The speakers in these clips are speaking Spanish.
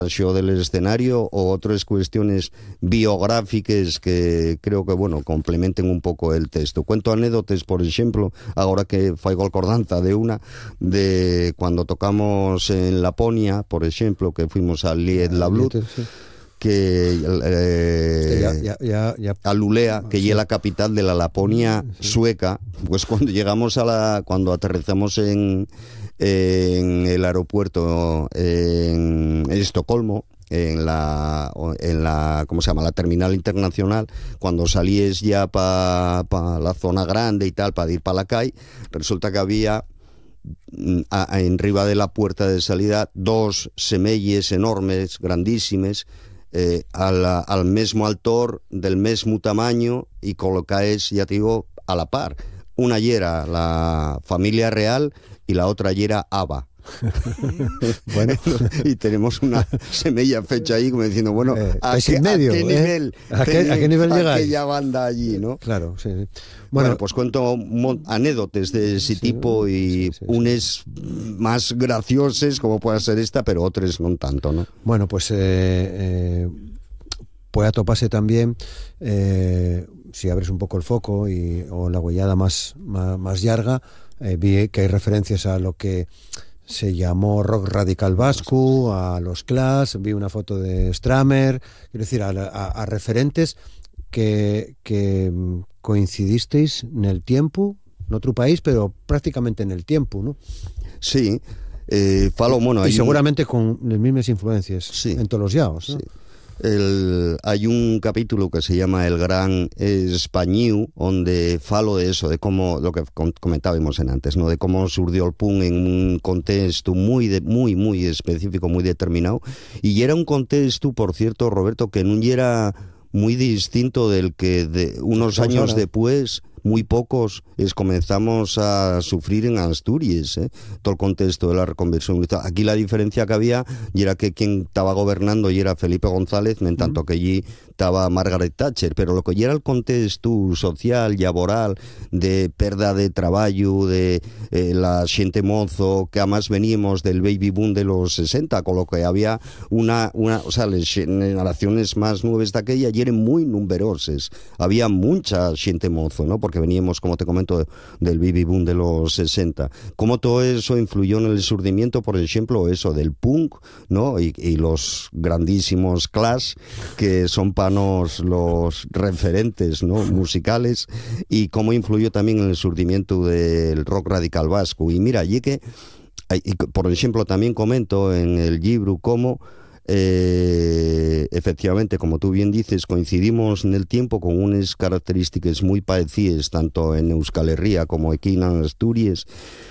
show del escenario o otras cuestiones biográficas que creo que, bueno, complementen un poco el texto. Cuento anécdotas, por ejemplo, ahora que faigo acordanza de una, de cuando tocamos en Laponia, por ejemplo, que fuimos al Lied La Blut, sí, que a Lulea, que es la capital de la Laponia sueca. Pues cuando llegamos cuando aterrizamos en el aeropuerto en Estocolmo, en la ¿cómo se llama?, la terminal internacional, cuando salíes ya para la zona grande y tal, para ir para la calle, resulta que había en riba de la puerta de salida dos semelles enormes, grandísimes, al mismo altor, del mismo tamaño, y colocaes, ya te digo, a la par. Una era la familia real y la otra era Ava. Bueno, y tenemos una semilla fecha ahí como diciendo, bueno, ¿a qué nivel llega aquella banda allí, no? Claro, sí, sí. Bueno, pues cuento anécdotas de ese tipo, y unes más graciosas como puede ser esta, pero otras no tanto, ¿no? Bueno, pues puede atoparse también, si abres un poco el foco o la huellada más larga, vi que hay referencias a lo que se llamó rock radical vasco, a los Clash, vi una foto de Stramer, quiero decir, a referentes que coincidisteis en el tiempo, en otro país, pero prácticamente en el tiempo, ¿no? Sí, bueno, y seguramente con las mismas influencias, sí, en todos los llaos, ¿no? Sí. Hay un capítulo que se llama El Gran Español, donde falo de eso, de cómo, lo que comentábamos antes, ¿no?, de cómo surgió el punk en un contexto muy específico, muy determinado, y era un contexto, por cierto, Roberto, que no era muy distinto del que de unos años después, muy pocos, comenzamos a sufrir en Asturias, todo el contexto de la reconversión. Aquí la diferencia que había y era que quien estaba gobernando y era Felipe González, en tanto que allí estaba Margaret Thatcher, pero lo que ya era el contexto social, laboral, de pérdida de trabajo, de la xente mozo, que además veníamos del baby boom de los 60, con lo que había o sea, las generaciones más nuevas de aquella y eran muy numerosas, había mucha xente mozo, ¿no?, porque veníamos, como te comento, del baby boom de los 60. Cómo todo eso influyó en el surgimiento, por ejemplo, eso del punk, ¿no?, y los grandísimos Clash, que son para los referentes, ¿no?, musicales, y cómo influyó también en el surgimiento del rock radical vasco. Y mira, allí que, por ejemplo, también comento en el libro cómo efectivamente, como tú bien dices, coincidimos en el tiempo con unas características muy parecidas, tanto en Euskal Herria como aquí en Asturias.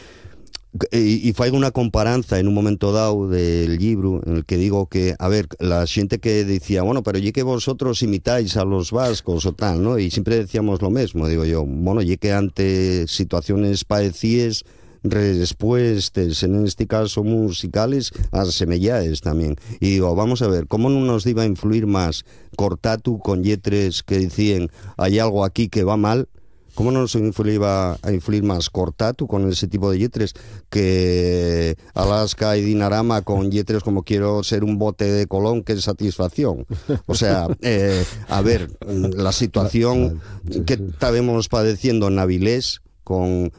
Y fue una comparanza en un momento dado del libro en el que digo que, a ver, la gente que decía, bueno, pero ya que vosotros imitáis a los vascos o tal, ¿no?, y siempre decíamos lo mismo, digo yo, bueno, ya que ante situaciones parecidas, respuestas, en este caso musicales, asemelladas también. Y digo, vamos a ver, ¿cómo no nos iba a influir más Cortatu con lletres que decían, hay algo aquí que va mal? ¿Cómo no nos iba a influir más Cortatu con ese tipo de lletres que Alaska y Dinarama con lletres como quiero ser un bote de Colón, que es satisfacción? O sea, a ver, la situación que estábamos padeciendo en Avilés con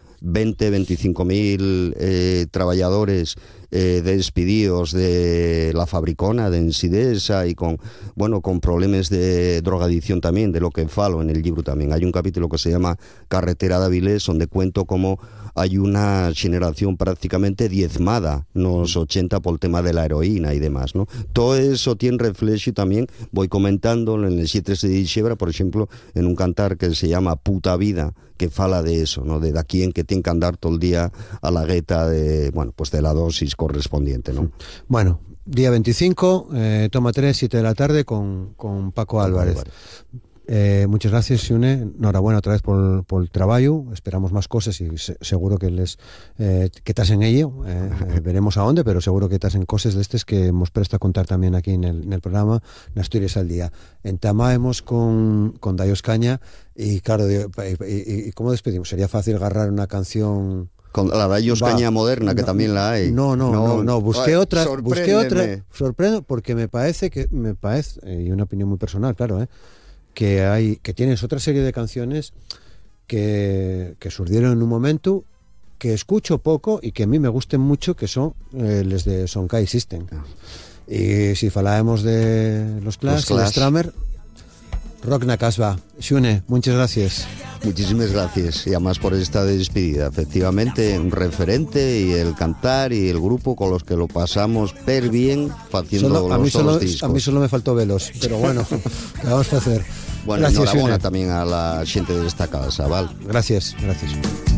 25.000 trabajadores despedidos de la Fabricona, de Ensidesa, y con problemas de drogadicción también, de lo que falo en el libro también. Hay un capítulo que se llama Carretera de Avilés, donde cuento cómo hay una generación prácticamente diezmada en los 80 por el tema de la heroína y demás, ¿no? Todo eso tiene reflejo también, voy comentando en el 7 de diciembre, por ejemplo, en un cantar que se llama Puta Vida, que fala de eso, ¿no?, de aquí en que tiene que andar todo el día a la gueta de, pues de la dosis correspondiente, ¿no? Bueno, día 25, toma 3, 7 de la tarde con Paco Álvarez. Muchas gracias, Xune. Enhorabuena otra vez por el trabajo. Esperamos más cosas y seguro que que estás en ello. Veremos a dónde, pero seguro que estás en cosas de estas que hemos prestado a contar también aquí en el programa en Asturias al Día. Entamábamos con Dayos Caña y claro, ¿y cómo despedimos? Sería fácil agarrar una canción Con la Rayos Caña Moderna, que también la hay. No. Busqué otra. Sorprendo porque me parece, y una opinión muy personal, claro, que tienes otra serie de canciones que surgieron en un momento que escucho poco y que a mí me gusten mucho, que son les de Sonkai System. Y si falábamos de los Clash, el Stramer, Rock na Casbah. Xune, muchas gracias. Muchísimas gracias, y además por esta despedida. Efectivamente, un referente, y el cantar y el grupo con los que lo pasamos per bien haciendo los discos. A mí solo me faltó velos, pero bueno, lo vamos a hacer. Bueno, gracias, enhorabuena Xune. también a la gente de esta casa, ¿vale? Gracias.